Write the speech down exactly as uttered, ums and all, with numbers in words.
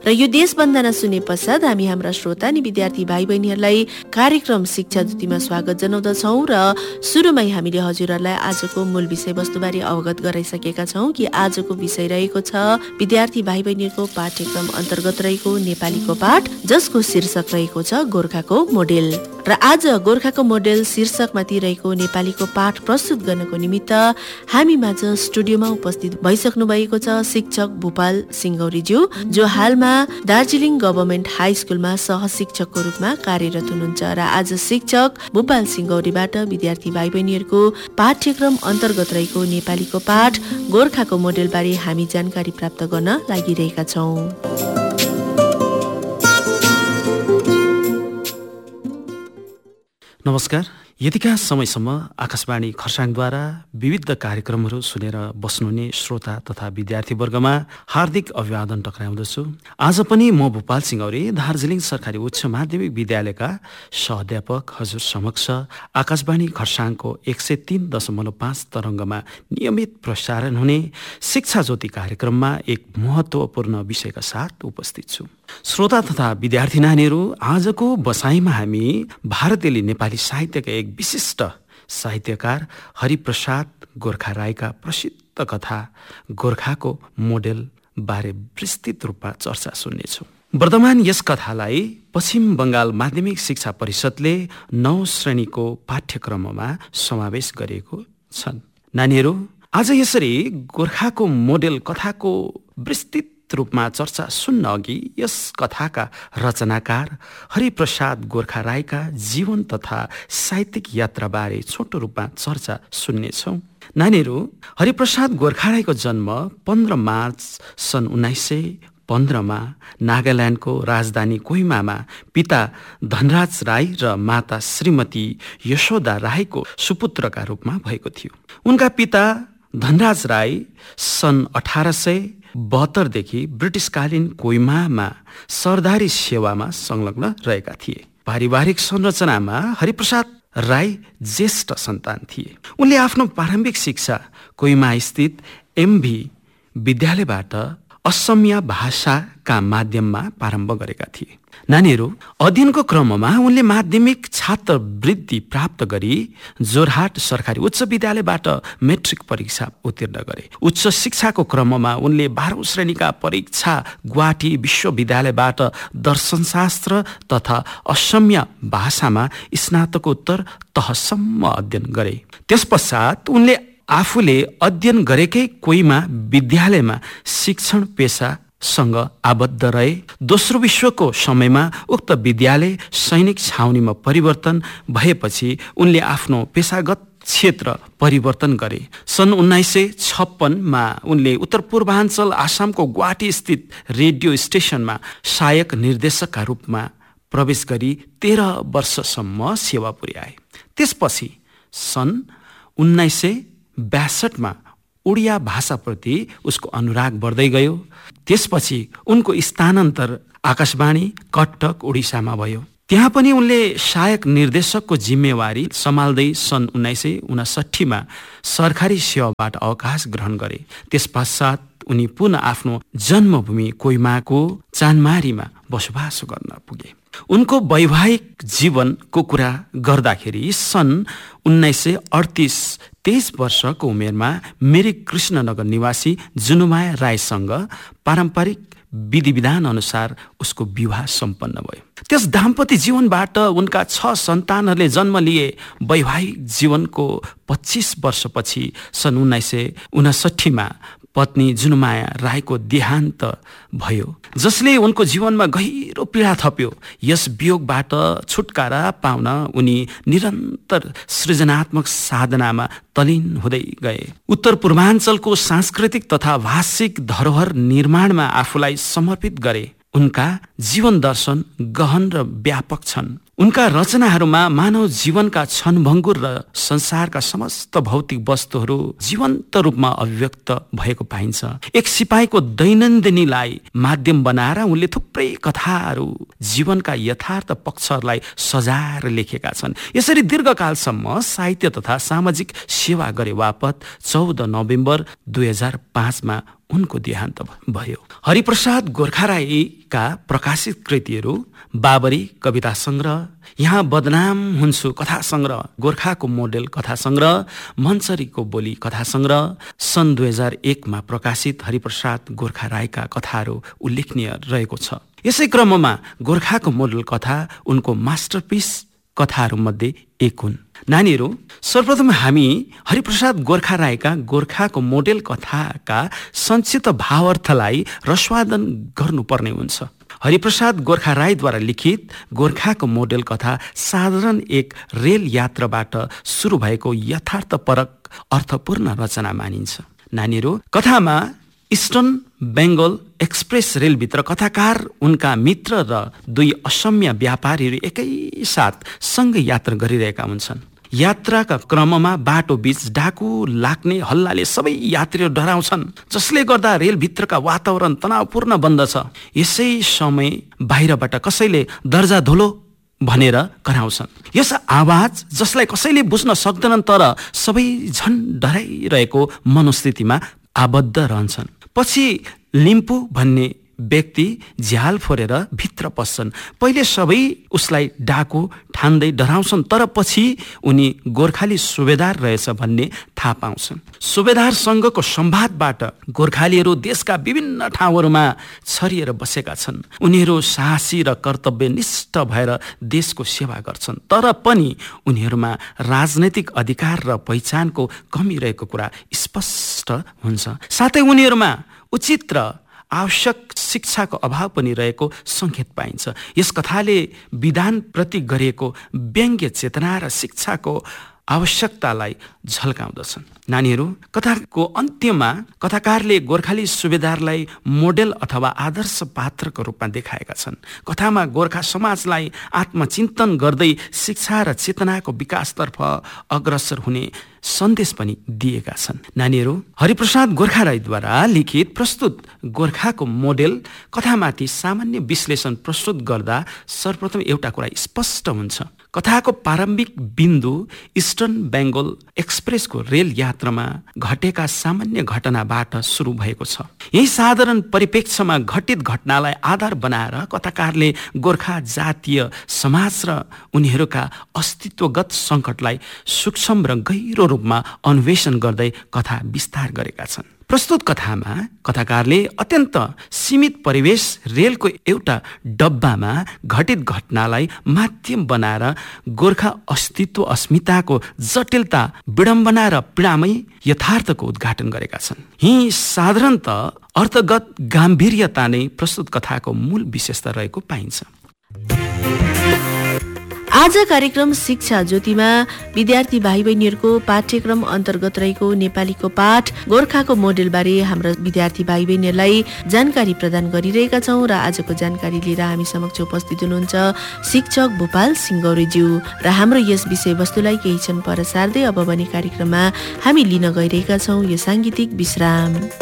र यो देश वन्दना सुने पश्चात हामी हाम्रा श्रोता अनि विद्यार्थी भाइ बहिनीहरूलाई कार्यक्रम शिक्षा ज्योतिमा स्वागत जनाउँदछौँ र सुरुमै हामीले हजुरहरूलाई आजको मूल विषयवस्तुबारे अवगत गराइसकेका छौँ कि आजको विषय रहेको छ विद्यार्थी भाइ बहिनीको पाठ्यक्रम अन्तर्गत रहेको नेपालीको पाठ, जसको शीर्षक रहेको छ गोर्खाको मोडेल। र आज गोर्खाको मोडेल शीर्षकमाथि रहेको नेपालीको पाठ प्रस्तुत गर्नको निमित्त हामी माझ स्टुडियोमा उपस्थित भइसक्नु भएको छ शिक्षक भूपाल सिंगौरीज्यू, जो हालमा दार्जिलिङ गभर्मेन्ट हाई स्कुलमा सहशिक्षकको रूपमा कार्यरत हुनुहुन्छ। र आज शिक्षक भूपाल सिंगौरीबाट विद्यार्थी भाइ बहिनीहरूको पाठ्यक्रम अन्तर्गत रहेको नेपालीको पाठ गोर्खाको मोडेलबारे हामी जानकारी प्राप्त गर्न लागिरहेका छौँ। नमस्कार। यतिका समयसम्म आकाशवाणी खरसाङद्वारा विविध कार्यक्रमहरू सुनेर बस्नुहुने श्रोता तथा विद्यार्थीवर्गमा हार्दिक अभिवादन टक्राउँदछु। आज पनि म भूपाल सिंगौरी दार्जिलिङ सरकारी उच्च माध्यमिक विद्यालयका सहअध्यापक हजुर समक्ष आकाशवाणी खरसाङको एक सय तीन दशमलव पाँच तरङ्गमा नियमित प्रसारण हुने शिक्षा ज्योति कार्यक्रममा एक महत्त्वपूर्ण विषयका साथ उपस्थित छु। श्रोता तथा विद्यार्थी नानीहरू, आजको बसाइमा हामी भारतीय नेपाली साहित्यका एक विशिष्ट साहित्यकार हरिप्रसाद गोर्खा राईका प्रसिद्ध कथा गोर्खाको मोडेल बारे विस्तृत रूपमा चर्चा सुन्नेछौँ। वर्तमान यस कथालाई पश्चिम बङ्गाल माध्यमिक शिक्षा परिषदले नौ श्रेणीको पाठ्यक्रममा समावेश गरेको छन्। नानीहरू, आज यसरी गोर्खाको मोडेल कथाको विस्तृत रूपमा चर्चा सुन्न अघि यस कथाका रचनाकार हरिप्रसाद गोर्खा राईका जीवन तथा साहित्यिक यात्राबारे छोटो रूपमा चर्चा सुन्नेछौँ। नानीहरू, हरिप्रसाद गोर्खा राईको जन्म पन्ध्र मार्च सन् उन्नाइस सय पन्ध्रमा नागाल्यान्डको राजधानी कोहिमामा पिता धनराज राई र माता श्रीमती यशोदा राईको सुपुत्रका रूपमा भएको थियो। उनका पिता धनराज राई सन् अठार सय बहत्तरदेखि ब्रिटिसकालीन कोहिमामा सरदारी सेवामा संलग्न रहेका थिए। पारिवारिक संरचनामा हरिप्रसाद राई ज्येष्ठ सन्तान थिए। उनले आफ्नो प्रारम्भिक शिक्षा कोहिमा स्थित एमभी विद्यालयबाट असमिया भाषाका माध्यममा प्रारम्भ गरेका थिए। नानीहरू, अध्ययनको क्रममा उनले माध्यमिक छात्रवृत्ति प्राप्त गरी जोरहाट सरकारी उच्च विद्यालयबाट मेट्रिक परीक्षा उत्तीर्ण गरे। उच्च शिक्षाको क्रममा उनले बाह्रौं श्रेणीका परीक्षा गुवाहाटी विश्वविद्यालयबाट दर्शनशास्त्र तथा असमिया भाषामा स्नातकोत्तर तहसम्म अध्ययन गरे। त्यसपश्चात उनले आफूले अध्ययन गरेकै कोहिमा विद्यालयमा शिक्षण पेशा सँग आबद्ध रहे। दोस्रो विश्वको समयमा उक्त विद्यालय सैनिक छाउनीमा परिवर्तन भएपछि उनले आफ्नो पेशागत क्षेत्र परिवर्तन गरे। सन् उन्नाइस सय छप्पनमा उनले उत्तर पूर्वाञ्चल आसामको गुवाहाटी स्थित रेडियो स्टेसनमा सहायक निर्देशकका रूपमा प्रवेश गरी तेह्र वर्षसम्म सेवा पुर्याए। त्यसपछि सन् उन्नाइस सय ब्यासठमा उडिया भाषाप्रति उसको अनुराग बढ्दै गयो। त्यसपछि उनको स्थानान्तर आकाशवाणी कटक उडिसामा भयो। त्यहाँ पनि उनले सहायक निर्देशकको जिम्मेवारी सम्हाल्दै सन् उन्नाइस सय उनासट्ठीमा सरकारी सेवाबाट अवकाश ग्रहण गरे। त्यसपश्चात उनी पुनः आफ्नो जन्मभूमि कोहिमाको चानमारीमा बसोबास गर्न पुगे। उनको वैवाहिक जीवनको कुरा गर्दाखेरि सन् उन्नाइस सय अडतिस तेइस वर्षको उमेरमा मेरी कृष्णनगर निवासी जुनुमाया राईसँग पारम्परिक विधि विधान अनुसार उसको विवाह सम्पन्न भयो। त्यस दाम्पत्य जीवनबाट उनका छ सन्तानहरूले जन्म लिए। वैवाहिक जीवनको पच्चीस वर्षपछि सन् उन्नाइस सय उनासट्ठीमा पत्नी जुनुमाया राईको देहान्त भयो, जसले उनको जीवनमा गहिरो पीडा थप्यो। यस वियोगबाट छुटकारा पाउन उनी निरन्तर सृजनात्मक साधनामा तल्लीन हुँदै गए। उत्तर पूर्वाञ्चलको सांस्कृतिक तथा भाषिक धरोहर निर्माणमा आफूलाई समर्पित गरे। उनका जीवन दर्शन गहन र व्यापक छन्। उनका रचनाहरूमा मानव जीवनका क्षणभङ्गुर र संसारका समस्त भौतिक वस्तुहरू जीवन्त रूपमा अभिव्यक्त भएको पाइन्छ। एक सिपाहीको दैनन्दिनीलाई माध्यम बनाएर उनले थुप्रै कथाहरू जीवनका यथार्थ पक्षहरूलाई सजाएर लेखेका छन्। यसरी दीर्घकालसम्म साहित्य तथा सामाजिक सेवा गरे बापत चौध नोभेम्बर दुई हजार पाँचमा उनको देहान्त भयो। हरिप्रसाद गोर्खा राईका प्रकाशित कृतिहरू बाबरी कविता सङ्ग्रह, यहाँ बदनाम हुन्छु कथा सङ्ग्रह, गोर्खाको मोडेल कथा सङ्ग्रह, मन्सरीको बोली कथा सङ्ग्रह, सन् दुई हजार एकमा प्रकाशित हरिप्रसाद गोर्खा राईका कथाहरू उल्लेखनीय रहेको छ। यसै क्रममा गोर्खाको मोडेल कथा उनको मास्टरपिस कथाहरूमध्ये एक हुन्। नानीहरू, सर्वप्रथम हामी हरिप्रसाद गोर्खा राईका गोर्खाको मोडेल कथाका संक्षिप्त भावार्थलाई रसवादन गर्नुपर्ने हुन्छ। हरिप्रसाद गोर्खा राईद्वारा लिखित गोर्खाको मोडेल कथा साधारण एक रेल यात्राबाट सुरु भएको यथार्थपरक अर्थपूर्ण रचना मानिन्छ। नानीहरू, कथामा इस्टर्न बेङ्गल एक्सप्रेस रेलभित्र कथाकार, उनका मित्र र दुई असम्य व्यापारीहरू एकैसाथ सँगै यात्रा गरिरहेका हुन्छन्। यात्राका क्रममा बाटो बीच डाकु लाग्ने हल्लाले सबै यात्रीहरू डराउँछन्, जसले गर्दा रेलभित्रका वातावरण तनावपूर्ण बन्दछ। यसै समय बाहिरबाट कसैले दर्जा धोलो भनेर कराउँछन्। यस आवाज जसलाई कसैले बुझ्न सक्दैनन्, तर सबै झन् डराइरहेको मनोस्थितिमा आबद्ध रहन्छन्। पछि लिम्पू भन्ने व्यक्ति झ्याल फोरेर भित्र पस्छन्। पहिले सबै उसलाई डाकु ठान्दै डराउँछन्, तर पछि उनी गोर्खाली सुबेदार रहेछ भन्ने थाहा पाउँछन्। सुबेदारसँगको संवादबाट गोर्खालीहरू देशका विभिन्न ठाउँहरूमा छरिएर बसेका छन्। उनीहरू साहसी र कर्तव्यनिष्ठ भएर देशको सेवा गर्छन्, तर पनि उनीहरूमा राजनैतिक अधिकार र पहिचानको कमी रहेको कुरा स्पष्ट हुन्छ। साथै उनीहरूमा उचित र आवश्यक शिक्षाको अभाव पनि रहेको सङ्केत पाइन्छ। यस कथाले विधानप्रति गरिएको व्यङ्ग्य चेतना र शिक्षाको आवश्यकतालाई झल्काउँदछन्। नानीहरू, कथाको अन्त्यमा कथाकारले गोर्खाली सुबेदारलाई मोडेल अथवा आदर्श पात्रको रूपमा देखाएका छन्। कथामा गोर्खा समाजलाई आत्मचिन्तन गर्दै शिक्षा र चेतनाको विकासतर्फ अग्रसर हुने सन्देश पनि दिएका छन्। नानीहरू, हरिप्रसाद गोर्खा राईद्वारा लिखित प्रस्तुत गोर्खाको मोडेल कथामाथि सामान्य विश्लेषण प्रस्तुत गर्दा सर्वप्रथम एउटा कुरा स्पष्ट हुन्छ। कथाको प्रारम्भिक बिन्दु इस्टर्न बेङ्गल एक्सप्रेसको रेल यात्रामा घटेका सामान्य घटनाबाट सुरु भएको छ। यही साधारण परिप्रेक्ष्यमा घटित घटनालाई आधार बनाएर कथाकारले गोर्खा जातीय समाज र उनीहरूका अस्तित्वगत सङ्कटलाई सूक्ष्म र गहिरो रूपमा अन्वेषण गर्दै कथा विस्तार गरेका छन्। प्रस्तुत कथामा कथाकारले अत्यन्त सीमित परिवेश रेलको एउटा डब्बामा घटित घटनालाई माध्यम बनाएर गोर्खा अस्तित्व अस्मिताको जटिलता, विडम्बना र पीडामय यथार्थको उद्घाटन गरेका छन्। यी साधारणत अर्थगत गाम्भीर्यता नै प्रस्तुत कथाको मूल विशेषता रहेको पाइन्छ। आज कार्यक्रम शिक्षा ज्योतिमा विद्यार्थी भाइ बहिनीहरूको पाठ्यक्रम अन्तर्गत रहेको नेपालीको पाठ गोर्खाको मोडेलबारे हाम्रा विद्यार्थी भाइ बहिनीहरूलाई जानकारी प्रदान गरिरहेका छौँ र आजको जानकारी लिएर हामी समक्ष उपस्थित हुनुहुन्छ शिक्षक भूपाल सिंह गौरेज्यू र हाम्रो यस विषयवस्तुलाई केही क्षण पर सार्दै अब भने कार्यक्रममा हामी लिन गइरहेका छौँ यो साङ्गीतिक विश्राम।